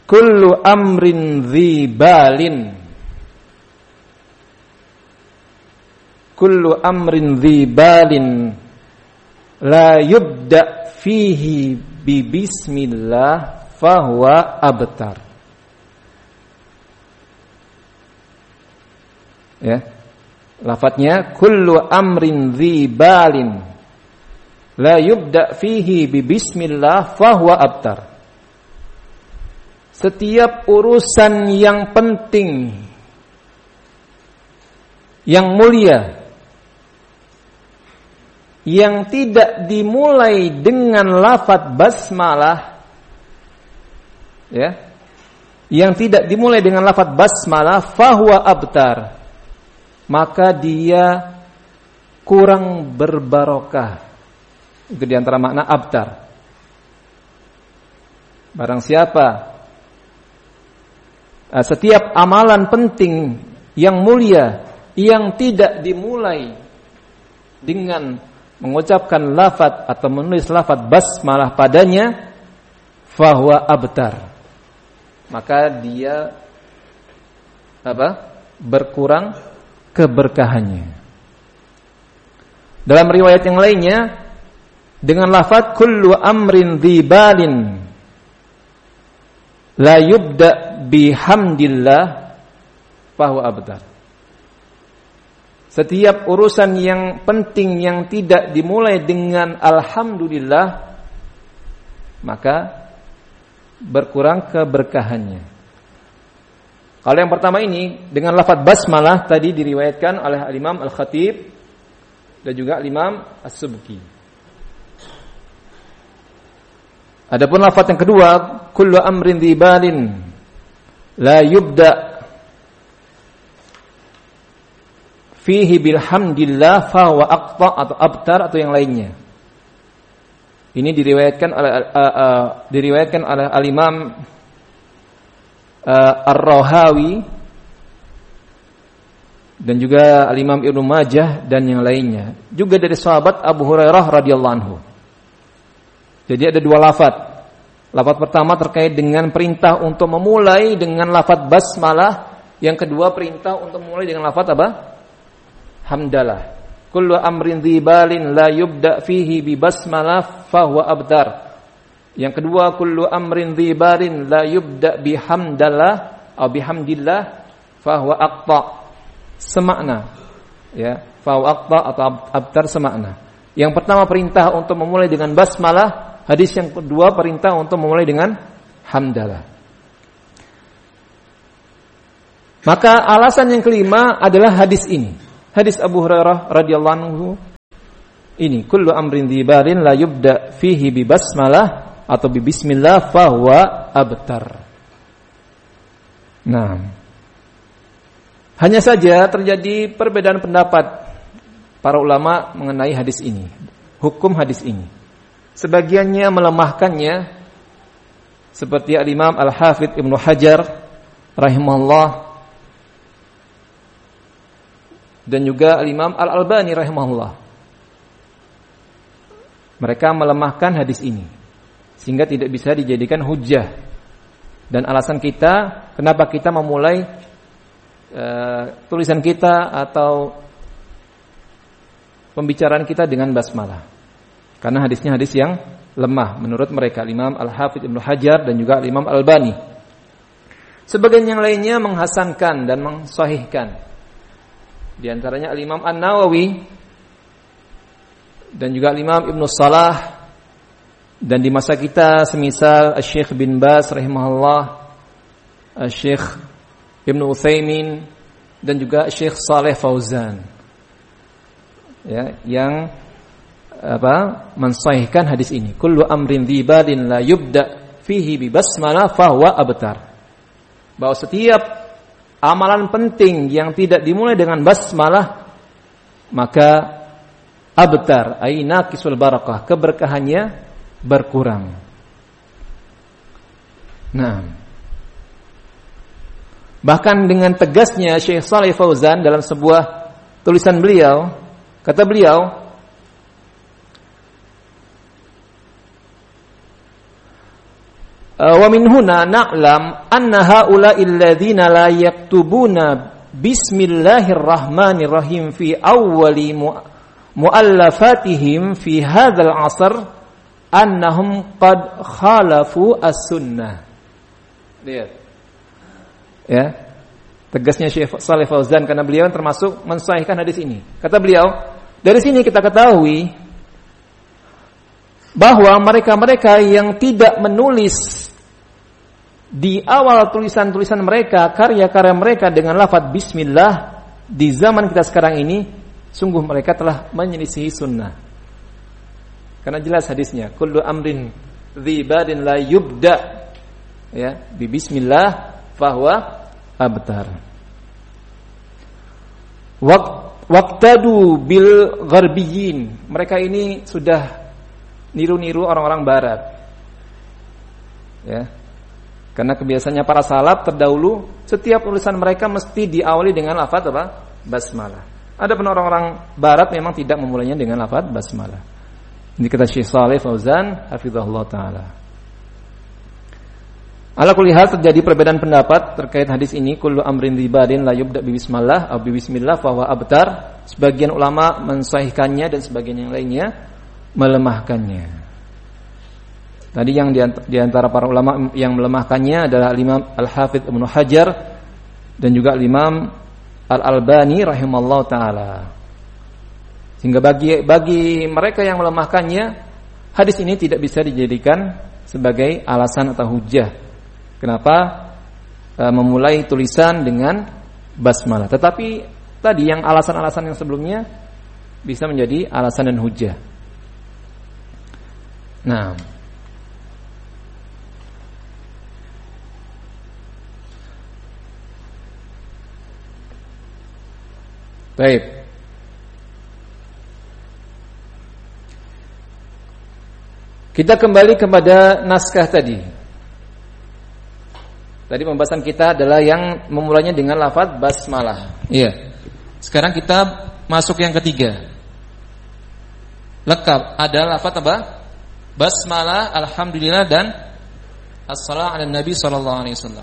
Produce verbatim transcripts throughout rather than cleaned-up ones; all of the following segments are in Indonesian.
kullu amrin dzibalin. Kullu amrin dzibalin la yubda fihi bi bismillah fahuwa abtar. Ya. Lafadznya kullu amrin dzibalin la yubda fihi bi bismillah fahuwa abtar. Setiap urusan yang penting, yang mulia, yang tidak dimulai dengan lafadz basmalah, ya, yang tidak dimulai dengan lafadz basmalah, fahuwa abtar, maka dia kurang berbarokah. Itu diantara makna abtar. Barang siapa setiap amalan penting yang mulia yang tidak dimulai dengan mengucapkan lafadz atau menulis lafadz basmalah padanya, fahuwa abtar, maka dia apa? Berkurang keberkahannya. Dalam riwayat yang lainnya dengan lafadz kullu amrin dzibalin la yubda bihamdillah fahuwa abtar. Setiap urusan yang penting yang tidak dimulai dengan alhamdulillah, maka berkurang keberkahannya. Kalau yang pertama ini dengan lafadz basmalah tadi diriwayatkan oleh Imam Al-Khatib dan juga Imam As-Subki. Adapun lafadz yang kedua, kullu amrin dzibalin la yubda fihi bilhamdillah fahuwa aqta atau abtar atau yang lainnya. Ini diriwayatkan oleh uh, uh, diriwayatkan oleh al-Imam uh, Ar-Rahawi dan juga al-Imam Ibnu Majah dan yang lainnya. Juga dari sahabat Abu Hurairah radhiyallahu anhu. Jadi ada dua lafadz. Lafadz pertama terkait dengan perintah untuk memulai dengan lafadz basmalah, yang kedua perintah untuk memulai dengan lafadz apa? Hamdalah. Kullu amrin dzibalin la yubda fihi bi basmalah fahuwa abtar. Yang kedua kullu amrin dzibalin la yubda bi hamdalah atau bihamdillah fahuwa aqta. Semakna. Ya, fahuwa aqta atau abtar semakna. Yang pertama perintah untuk memulai dengan basmalah, hadis yang kedua perintah untuk memulai dengan hamdalah. Maka alasan yang kelima adalah hadis ini. Hadis Abu Hurairah radhiyallahu anhu ini, kullu amrin dzibalin la yubda fihi bi basmalah atau bi bismillah fahuwa abtar. Nah, hanya saja terjadi perbedaan pendapat para ulama mengenai hadis ini, hukum hadis ini. Sebagiannya melemahkannya, seperti al-Imam Al-Hafidz Ibnu Hajar rahimahullah dan juga al-Imam Al-Albani rahimahullah. Mereka melemahkan hadis ini sehingga tidak bisa dijadikan hujjah. Dan alasan kita kenapa kita memulai uh, tulisan kita atau pembicaraan kita dengan basmalah, karena hadisnya hadis yang lemah menurut mereka, Imam Al-Hafidz Ibnu Hajar dan juga Imam Al-Albani. Sebagian yang lainnya menghasankan dan mensahihkan. Di antaranya Al-Imam An-Nawawi dan juga Al-Imam Ibnu Salah, dan di masa kita semisal Asy-Syaikh bin Baz rahimahullah, Asy-Syaikh Ibnu Utsaimin dan juga Syekh Shalih Fauzan, ya, yang apa? mensahihkan hadis ini. Kullu amrin dzibalin la yubda fihi bi basmalah fahuwa abtar. Bahwa setiap amalan penting yang tidak dimulai dengan basmalah, maka abtar ay naqisul barakah, keberkahannya berkurang. Nah, bahkan dengan tegasnya Syekh Shalih Fauzan dalam sebuah tulisan beliau, kata beliau, wa min huna na'lam anna haula'i alladziina la yaktubuna bismillahirrahmanirrahim fi awwali mu'allafatihim fi hadzal 'asr annahum qad khalafu as-sunnah. Lihat. Ya. Tegasnya Syekh Shalih Fauzan karena beliau termasuk mensahihkan hadis ini. Kata beliau, dari sini kita ketahui bahwa mereka-mereka yang tidak menulis di awal tulisan-tulisan mereka, karya-karya mereka dengan lafaz bismillah di zaman kita sekarang ini, sungguh mereka telah menyelisihi sunnah. Karena jelas hadisnya, kullu amrin dzibadin la yubda ya bi bismillah fahuwa abtar. Waqtadu bil gharbiyyin. Mereka ini sudah niru-niru orang-orang barat. Ya. Karena kebiasaannya para salaf terdahulu, setiap tulisan mereka mesti diawali dengan lafaz apa? Basmalah. Adapun orang-orang barat memang tidak memulainya dengan lafaz basmalah. Ini kata Syekh Shalih Fauzan hafizahullah taala. Ala kulli hal terjadi perbedaan pendapat terkait hadis ini, kullu amrin dzibadin la yubda bi bismillah atau bi bismillah fa huwa abtar. Sebagian ulama mensahihkannya dan sebagian yang lainnya melemahkannya. Tadi yang di antara para ulama yang melemahkannya adalah Imam Al-Hafidz Ibnu Hajar dan juga Imam Al-Albani rahimallahu taala. Sehingga bagi bagi mereka yang melemahkannya, hadis ini tidak bisa dijadikan sebagai alasan atau hujjah. Kenapa e, memulai tulisan dengan basmalah? Tetapi tadi yang alasan-alasan yang sebelumnya bisa menjadi alasan dan hujjah. Nah, baik. Kita kembali kepada naskah tadi. Tadi pembahasan kita adalah yang memulainya dengan lafaz basmalah. Iya. Sekarang kita masuk yang ketiga. Lengkap. Ada lafaz apa? Basmalah, alhamdulillah dan as-salatu ala nabi sallallahu alaihi wasallam.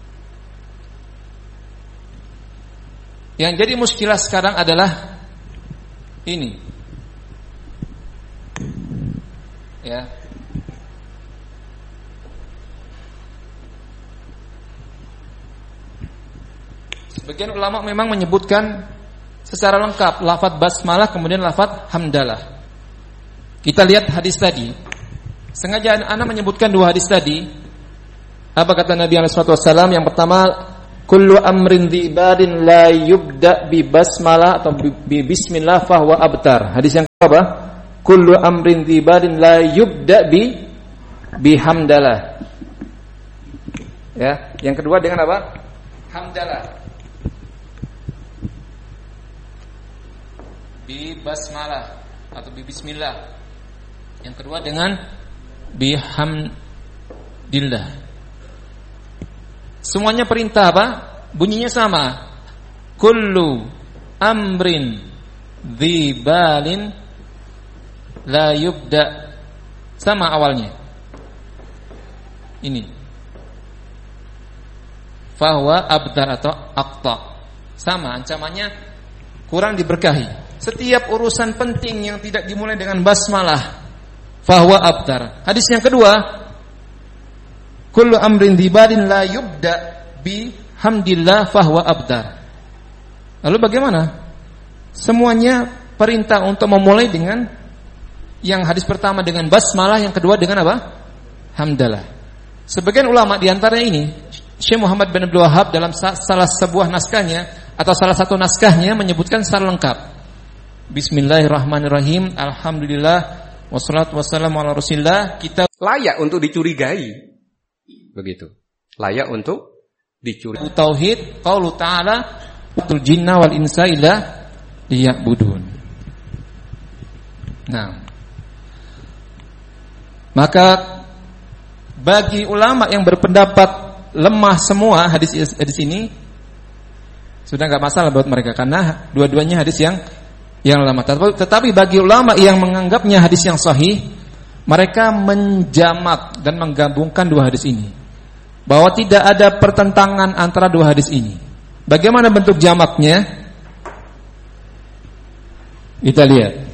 Yang jadi muskilah sekarang adalah ini. Ya. Sebagian ulama memang menyebutkan secara lengkap lafaz basmalah kemudian lafaz hamdalah. Kita lihat hadis tadi. Sengaja ana menyebutkan dua hadis tadi. Apa kata Nabi sallallahu alaihi wasallam? Yang pertama, kullu amrin dzibadin la yubda bi basmalah atau bi bismillah fahuwa abtar. Hadis yang kedua apa? Kullu amrin dzibadin la yubda bi bihamdalah. Ya, yang kedua dengan apa? Hamdalah. Bi basmalah atau bi bismillah. Yang kedua dengan bihamdillah. Semuanya perintah apa? Bunyinya sama. Kullu amrin dzibalin la yubda. Sama awalnya. Ini. Fahuwa abdar atau aqta. Sama ancamannya kurang diberkahi. Setiap urusan penting yang tidak dimulai dengan basmalah fahuwa abtar. Hadis yang kedua, kullu amrin dzibadin la yubda bi hamdillah fahuwa abtar. Lalu bagaimana? Semuanya perintah untuk memulai dengan yang hadis pertama dengan basmalah, yang kedua dengan apa? Hamdalah. Sebagian ulama di antara ini, Syekh Muhammad bin Abdul Wahhab dalam salah sebuah naskahnya atau salah satu naskahnya menyebutkan secara lengkap. Bismillahirrahmanirrahim. Alhamdulillah wassalatu wassalamu ala Rasulillah. Kita layak untuk dicurigai. Begitu. Layak untuk dicurigai. Tauhid, qaulu ta'ala, "Tul jinna wal insa illa liya'budun." Nah, maka bagi ulama yang berpendapat lemah semua hadis hadis ini sudah enggak masalah buat mereka karena dua-duanya hadis yang yang lama. Tetapi bagi ulama yang menganggapnya hadis yang sahih, mereka menjamak dan menggabungkan dua hadis ini, bahwa tidak ada pertentangan antara dua hadis ini. Bagaimana bentuk jamaknya? Kita lihat.